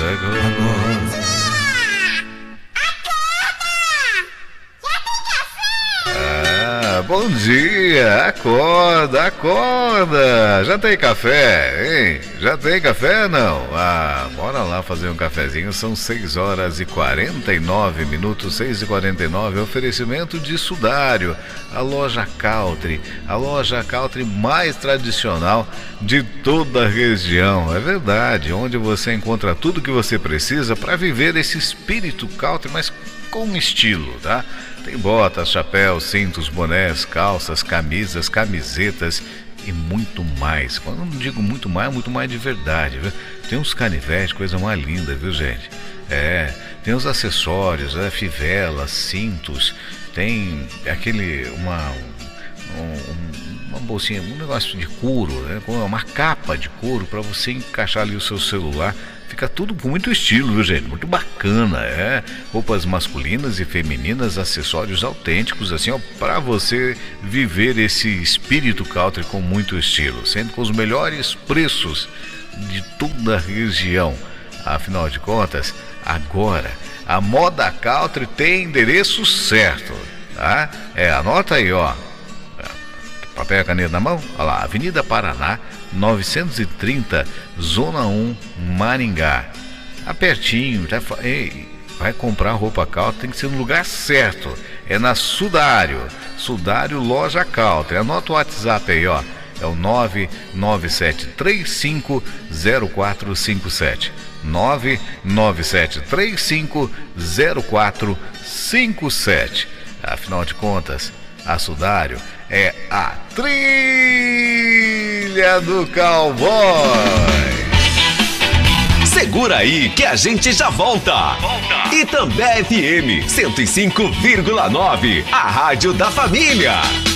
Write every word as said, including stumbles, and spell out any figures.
agora. Ah, bom dia, acorda, acorda. Já tem café, hein? Já tem café, não? Ah, bora lá fazer um cafezinho. São seis horas e quarenta e nove minutos, seis e quarenta e nove. Oferecimento de Sudário, a loja Country, a loja Country mais tradicional de toda a região. É verdade, onde você encontra tudo que você precisa para viver esse espírito country, mas com estilo, tá? Tem botas, chapéus, cintos, bonés, calças, camisas, camisetas e muito mais. Quando eu não digo muito mais, muito mais de verdade, viu? Tem uns canivetes, coisa mais linda, viu, gente? É, tem os acessórios, né? Fivelas, cintos, tem aquele, uma, um, uma bolsinha, um negócio de couro, né? Uma capa de couro para você encaixar ali o seu celular. Fica tudo com muito estilo, viu, gente? Muito bacana, é. Roupas masculinas e femininas, acessórios autênticos, assim, ó, pra você viver esse espírito country com muito estilo, sendo com os melhores preços de toda a região. Afinal de contas, agora a moda country tem endereço certo, tá? É, anota aí, ó. Papel e caneta na mão? Olha lá, Avenida Paraná, novecentos e trinta, Zona um, Maringá. Apertinho, tá? Ei, vai comprar roupa country, tem que ser no lugar certo. É na Sudário, Sudário Loja Country. Anota o WhatsApp aí, ó. É o nove nove sete três cinco zero quatro cinco sete. nove nove sete três cinco zero quatro cinco sete. Afinal de contas, a Sudário é a trilha do cowboy. Segura aí que a gente já volta. volta. Itambé F M cento e cinco vírgula nove, a rádio da família.